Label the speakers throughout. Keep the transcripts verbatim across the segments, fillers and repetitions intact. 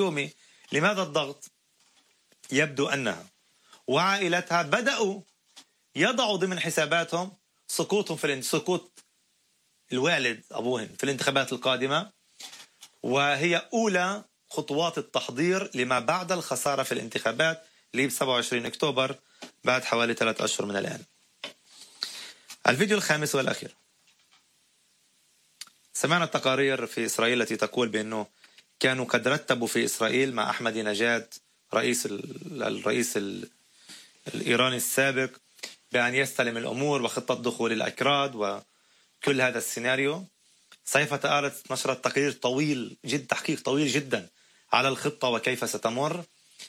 Speaker 1: لماذا الضغط؟ يبدو أنها وعائلتها بدأوا يضعوا ضمن حساباتهم سقوطهم في سقوط الوالد أبوهم في الانتخابات القادمة، وهي أولى خطوات التحضير لما بعد الخسارة في الانتخابات اللي ب سبعة وعشرين أكتوبر بعد حوالي ثلاث أشهر من الآن. الفيديو الخامس والأخير. سمعنا التقارير في إسرائيل التي تقول بأنه كانوا قد رتبوا في إسرائيل مع أحمد نجاد رئيس الرئيس الإيراني السابق بأن يستلم الأمور وخطة دخول الأكراد وكل هذا السيناريو. صحيفة آرتس نشرت تقرير طويل جدا، تحقيق طويل جدا على الخطة وكيف ستمر،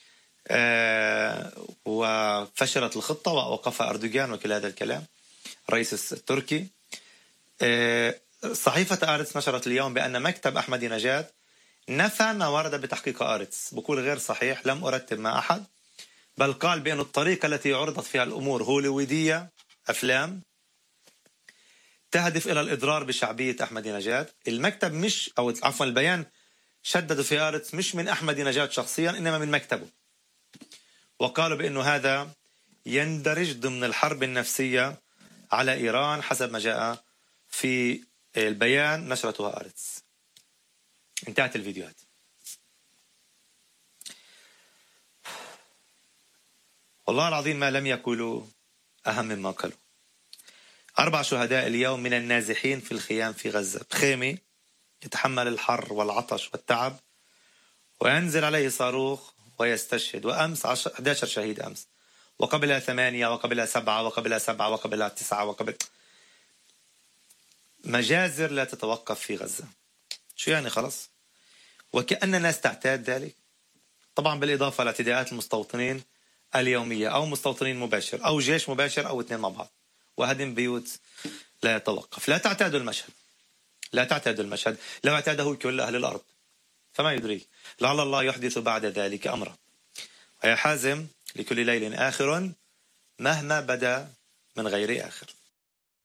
Speaker 1: آه وفشلت الخطة وأوقفها أردوغان وكل هذا الكلام الرئيس التركي. آه صحيفة آرتس نشرت اليوم بأن مكتب أحمد نجاد نفى ما ورد بتحقيق آرتس، بقول غير صحيح، لم أرتب مع أحد، بل قال بأن الطريقة التي عرضت فيها الأمور هوليوودية، أفلام تهدف إلى الإضرار بشعبية أحمد نجاد. المكتب مش أو عفوا البيان شددوا في آرتس مش من أحمد نجاد شخصيا إنما من مكتبه، وقالوا بأنه هذا يندرج ضمن الحرب النفسية على إيران حسب ما جاء في البيان نشرته آرتس. انتهت الفيديوهات. والله العظيم ما لم يقولوا أهم مما قالوا. أربع شهداء اليوم من النازحين في الخيام في غزة، بخيمة يتحمل الحر والعطش والتعب وينزل عليه صاروخ ويستشهد، وأمس أحد عشر شهيد أمس، وقبلها ثمانية وقبلها سبعة وقبلها سبعة وقبلها تسعة وقبل مجازر لا تتوقف في غزة. شو يعني خلص؟ وكأن الناس تعتاد ذلك. طبعا بالإضافة لاعتداءات المستوطنين اليومية أو مستوطنين مباشر أو جيش مباشر أو اثنين مع بعض وهدم بيوت لا يتوقف. لا تعتادوا المشهد، لا تعتادوا المشهد، لو اعتاده كل أهل الأرض فما يدري، لعل الله يحدث بعد ذلك أمرا. ويا حازم لكل ليل آخر مهما بدا من غير آخر.